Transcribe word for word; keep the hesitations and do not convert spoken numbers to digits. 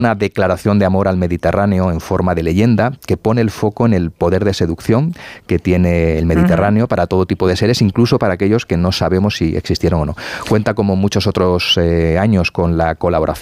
una declaración de amor al Mediterráneo en forma de leyenda que pone el foco en el poder de seducción que tiene el Mediterráneo uh-huh. para todo tipo de seres, incluso para aquellos que no sabemos si existieron o no. Cuenta, como muchos otros eh, años, con la colaboración